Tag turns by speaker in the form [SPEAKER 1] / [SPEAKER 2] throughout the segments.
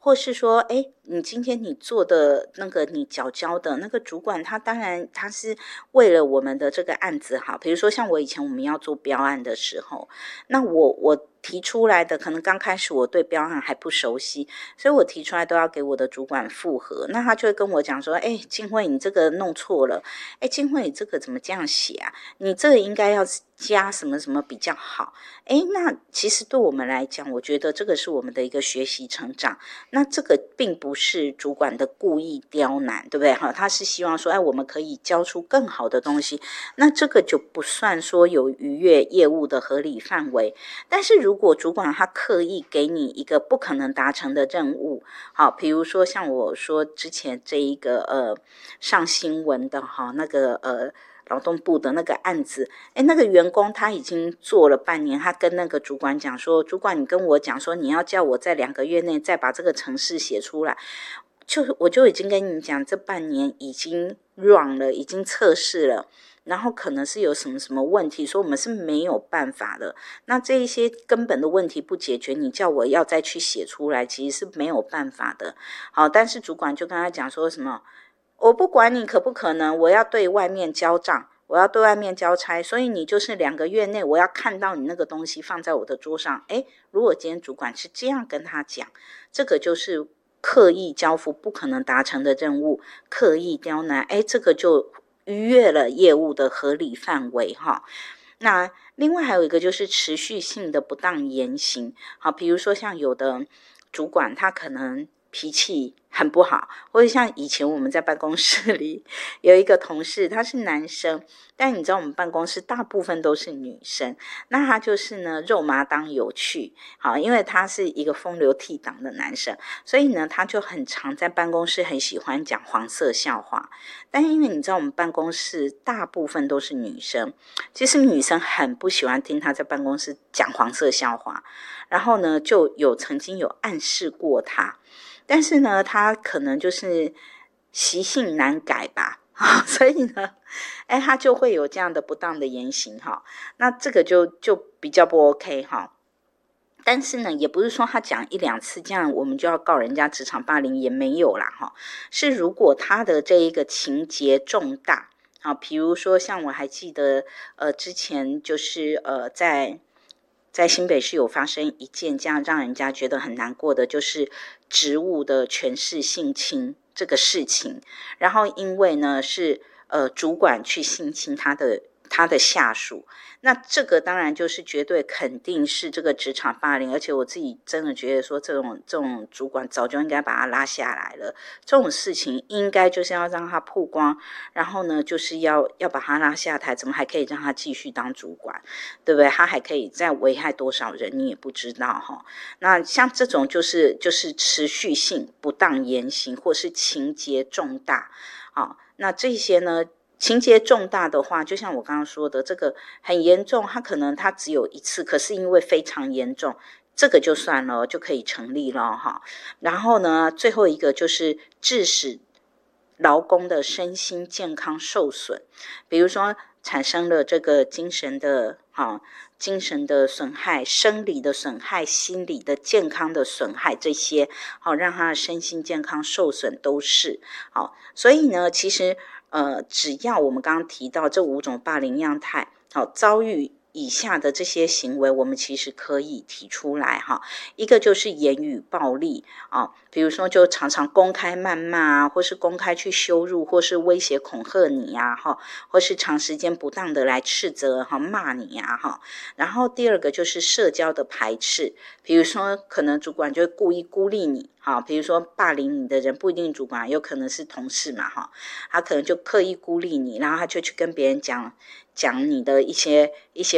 [SPEAKER 1] 或是说你今天你做的那个你缴交的那个主管，他当然他是为了我们的这个案子好，比如说像我以前我们要做标案的时候，那我提出来的可能刚开始我对标案还不熟悉，所以我提出来都要给我的主管复核，那他就会跟我讲说静慧你这个弄错了，静慧你这个怎么这样写啊，你这个应该要加什么什么比较好。那其实对我们来讲，我觉得这个是我们的一个学习成长，那这个并不是主管的故意刁难，对不对？他是希望说我们可以交出更好的东西，那这个就不算说有逾越业务的合理范围。但是如果主管他刻意给你一个不可能达成的任务，好，比如说像我说之前这一个上新闻的那个劳动部的那个案子，那个员工他已经做了半年，他跟那个主管讲说，主管你跟我讲说你要叫我在2个月内再把这个程式写出来，我就已经跟你讲这半年已经 run 了，已经测试了，然后可能是有什么什么问题，说我们是没有办法的，那这一些根本的问题不解决，你叫我要再去写出来其实是没有办法的。好，但是主管就跟他讲说什么，我不管你可不可能，我要对外面交账，我要对外面交差，所以你就是2个月内我要看到你那个东西放在我的桌上。如果今天主管是这样跟他讲，这个就是刻意交付不可能达成的任务，刻意刁难，这个就逾越了业务的合理范围哈。那另外还有一个就是持续性的不当言行，好，比如说像有的主管他可能脾气很不好，或者像以前我们在办公室里有一个同事他是男生，但你知道我们办公室大部分都是女生，那他就是呢肉麻当有趣，好，因为他是一个风流倜傥的男生，所以呢他就很常在办公室很喜欢讲黄色笑话，但因为你知道我们办公室大部分都是女生，其实女生很不喜欢听他在办公室讲黄色笑话，然后呢就曾经有暗示过他，但是呢他可能就是习性难改吧所以呢他就会有这样的不当的言行那这个就比较不 OK 但是呢也不是说他讲1、2次这样我们就要告人家职场霸凌，也没有啦是如果他的这一个情节重大比如说像我还记得之前就是在新北市有发生一件这样让人家觉得很难过的，就是职务的权势性侵这个事情，然后因为呢是主管去性侵他的下属，那这个当然就是绝对肯定是这个职场霸凌，而且我自己真的觉得说这种主管早就应该把他拉下来了，这种事情应该就是要让他曝光，然后呢就是要把他拉下台，怎么还可以让他继续当主管，对不对？他还可以再危害多少人你也不知道那像这种就是持续性不当言行或是情节重大那这些呢情节重大的话，就像我刚刚说的，这个很严重，他只有1次，可是因为非常严重，这个就算了，就可以成立了然后呢最后一个就是致使劳工的身心健康受损，比如说产生了这个精神的损害，生理的损害，心理的健康的损害，这些让他的身心健康受损都是所以呢其实只要我们刚刚提到这5种霸凌样态遭遇以下的这些行为，我们其实可以提出来一个就是言语暴力比如说就常常公开谩骂或是公开去羞辱或是威胁恐吓你或是长时间不当的来斥责骂你然后第二个就是社交的排斥，比如说可能主管就故意孤立你比如说霸凌你的人不一定主管，有可能是同事嘛他可能就刻意孤立你，然后他就去跟别人讲你的一些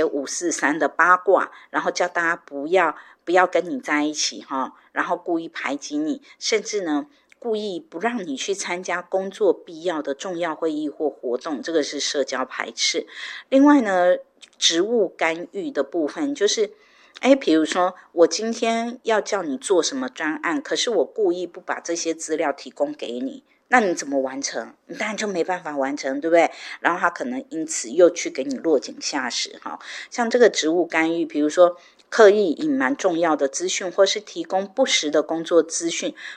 [SPEAKER 1] 543的八卦，然后叫大家不要跟你在一起然后故意排挤你，甚至呢故意不让你去参加工作必要的重要会议或活动，这个是社交排斥。另外呢职务干预的部分就是比如说我今天要叫你做什么专案，可是我故意不把这些资料提供给你，那你怎么完成？你当然就没办法完成，对不对？然后他可能因此又去给你落井下石像这个职务干预，比如说刻意隐瞒重要的资讯，或是提供不实的工作资讯，